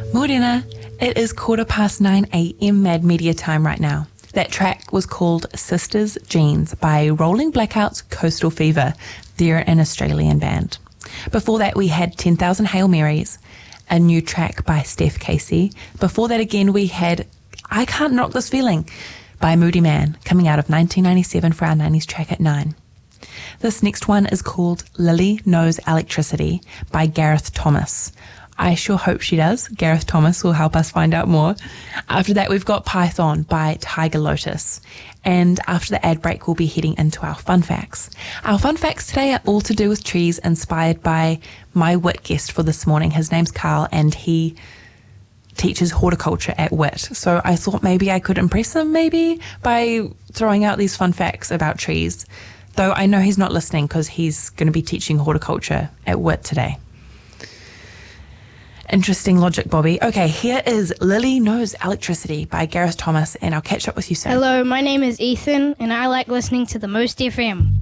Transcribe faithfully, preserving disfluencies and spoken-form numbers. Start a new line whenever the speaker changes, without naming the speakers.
Morena, it is quarter past nine a.m. Mad Media time right now. That track was called Sisters Jeans by Rolling Blackouts Coastal Fever. They're an Australian band. Before that, we had ten thousand Hail Marys, a new track by Steph Casey. Before that again, we had I Can't Knock This Feeling by Moody Man, coming out of nineteen ninety-seven for our nineties track at nine. This next one is called Lily Knows Electricity by Gareth Thomas. I sure hope she does. Gareth Thomas will help us find out more. After that, we've got Python by Tiger Lotus. And after the ad break, we'll be heading into our fun facts. Our fun facts today are all to do with trees, inspired by my W I T guest for this morning. His name's Carl, and he teaches horticulture at W I T. So I thought maybe I could impress him, maybe, by throwing out these fun facts about trees. Though I know he's not listening because he's going to be teaching horticulture at W I T today. Interesting logic, Bobby. Okay, here is Lily Knows Electricity by Gareth Thomas, and I'll catch up with you soon.
Hello, my name is Ethan, and I like listening to the Most F M.